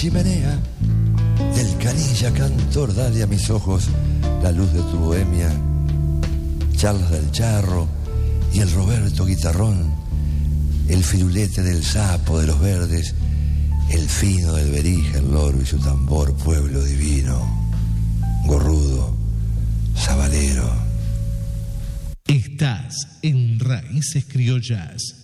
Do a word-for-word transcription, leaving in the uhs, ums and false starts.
Chimenea del Canilla cantor, dale a mis ojos la luz de tu bohemia, charlas del charro y el Roberto guitarrón, el firulete del sapo de los verdes, el fino del berija, el loro y su tambor, pueblo divino, gorrudo, sabalero. Estás en Raíces Criollas.